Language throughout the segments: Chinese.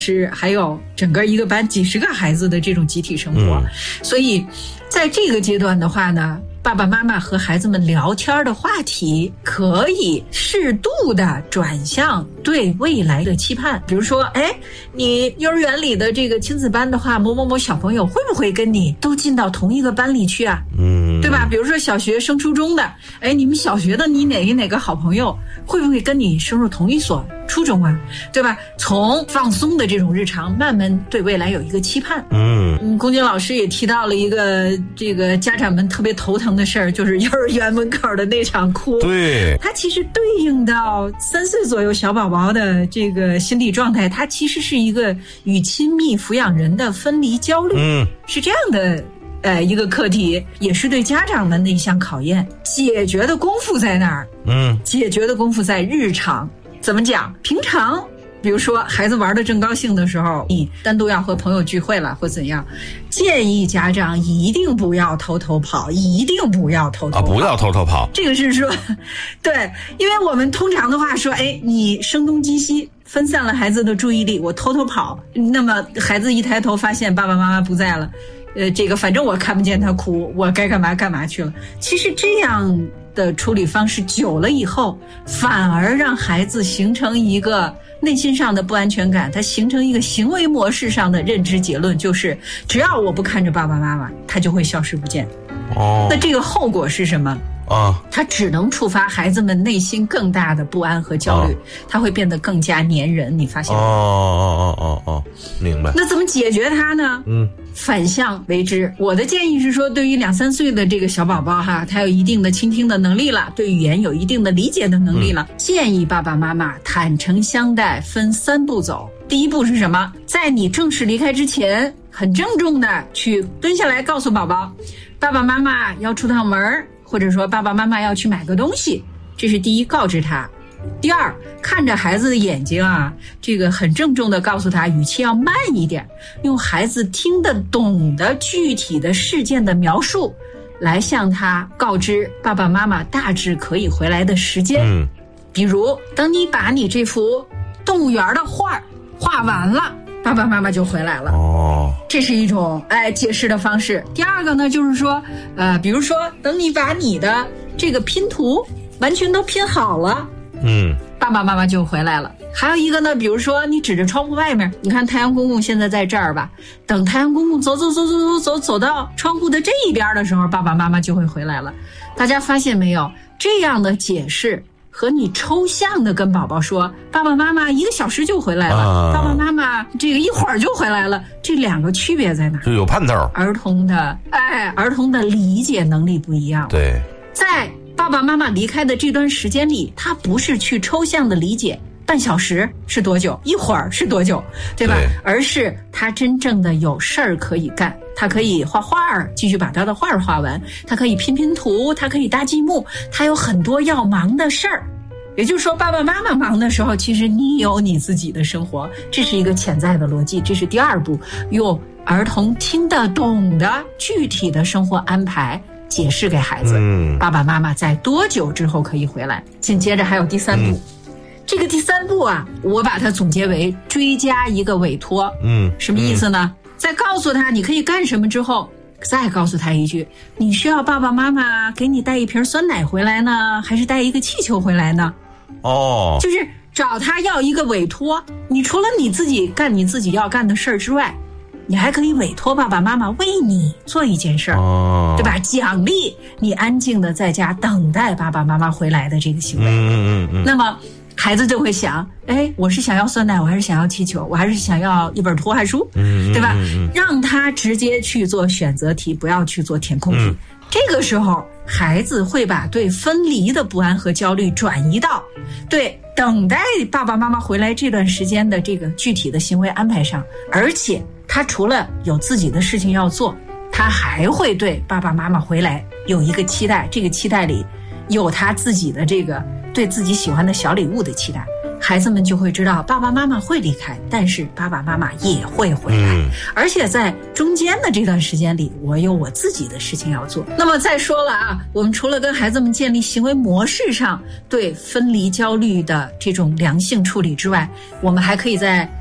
是还有整个一个班几十个孩子的这种集体生活，所以在这个阶段的话呢，爸爸妈妈和孩子们聊天的话题可以适度的转向对未来的期盼。比如说，你幼儿园里的这个亲子班的话，某某某小朋友会不会跟你都进到同一个班里去啊？对吧？比如说小学升初中的，你们小学的你哪个好朋友会不会跟你升入同一所初中啊？对吧？从放松的这种日常，慢慢对未来有一个期盼。龚军老师也提到了一个这个家长们特别头疼的事儿，就是幼儿园门口的那场哭。 对， 它其实对应到3岁左右小宝宝的这个心理状态，它其实是一个与亲密抚养人的分离焦虑，是这样的。一个课题，也是对家长们的一项考验。解决的功夫在那儿，解决的功夫在日常。怎么讲？平常比如说孩子玩得正高兴的时候，你单独要和朋友聚会了或怎样，建议家长一定不要偷偷跑，一定不要偷偷跑， 不要偷偷跑。 这个是说，对，因为我们通常的话说，你声东击西，分散了孩子的注意力，我偷偷跑，那么孩子一抬头发现爸爸妈妈不在了。这个反正我看不见他哭，我该干嘛干嘛去了。其实这样的处理方式久了以后，反而让孩子形成一个内心上的不安全感，他形成一个行为模式上的认知结论，就是只要我不看着爸爸妈妈，他就会消失不见。那这个后果是什么？它只能触发孩子们内心更大的不安和焦虑，他会变得更加粘人。你发现吗？ 明白。 那怎么解决它呢？反向为之。我的建议是说，对于2、3岁的这个小宝宝哈，他有一定的倾听的能力了，对语言有一定的理解的能力了，建议爸爸妈妈坦诚相待，分3步走。第一步是什么？在你正式离开之前，很郑重的去蹲下来告诉宝宝，爸爸妈妈要出趟门，或者说爸爸妈妈要去买个东西，这是第一，告知他。第二，看着孩子的眼睛啊，这个很郑重的告诉他，语气要慢一点，用孩子听得懂的具体的事件的描述来向他告知爸爸妈妈大致可以回来的时间。比如等你把你这幅动物园的画画完了，爸爸妈妈就回来了。这是一种解释的方式。第二个呢，就是说比如说等你把你的这个拼图完全都拼好了，爸爸妈妈就回来了。还有一个呢，比如说你指着窗户外面，你看太阳公公现在在这儿吧，等太阳公公走到窗户的这一边的时候，爸爸妈妈就会回来了。大家发现没有，这样的解释和你抽象的跟宝宝说爸爸妈妈1个小时就回来了，爸爸妈妈这个一会儿就回来了，这2个区别在哪？ 就有盼头。 儿童的理解能力不一样。 对， 在爸爸妈妈离开的这段时间里，他不是去抽象的理解半小时是多久，一会儿是多久，对吧？而是他真正的有事儿可以干，他可以画画，继续把他的画画完，他可以拼图，他可以搭积木，他有很多要忙的事儿。也就是说，爸爸妈妈忙的时候，其实你有你自己的生活，这是一个潜在的逻辑。这是第二步，用儿童听得懂的具体的生活安排解释给孩子，爸爸妈妈在多久之后可以回来。紧接着还有第3步，这个第3步啊，我把它总结为追加一个委托。什么意思呢？在告诉他你可以干什么之后，再告诉他一句，你需要爸爸妈妈给你带一瓶酸奶回来呢，还是带一个气球回来呢？就是找他要一个委托。你除了你自己干你自己要干的事儿之外，你还可以委托爸爸妈妈为你做一件事儿，对吧？奖励你安静的在家等待爸爸妈妈回来的这个行为。那么孩子就会想，我是想要酸奶，我还是想要气球，我还是想要一本图画书，对吧？让他直接去做选择题，不要去做填空题。这个时候，孩子会把对分离的不安和焦虑转移到对等待爸爸妈妈回来这段时间的这个具体的行为安排上，而且他除了有自己的事情要做，他还会对爸爸妈妈回来有一个期待，这个期待里有他自己的这个对自己喜欢的小礼物的期待。孩子们就会知道爸爸妈妈会离开，但是爸爸妈妈也会回来，而且在中间的这段时间里，我有我自己的事情要做。那么再说了啊，我们除了跟孩子们建立行为模式上对分离焦虑的这种良性处理之外，我们还可以在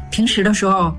平时的时候